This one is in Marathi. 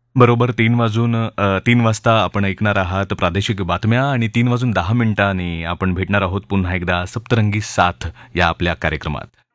बरोबर 3 वाजता आपण ऐकणार आहात प्रादेशिक बातम्या आणि 3:10 आपण भेटणार आहोत पुन्हा एकदा सप्तरंगी साथ या आपल्या कार्यक्रमात.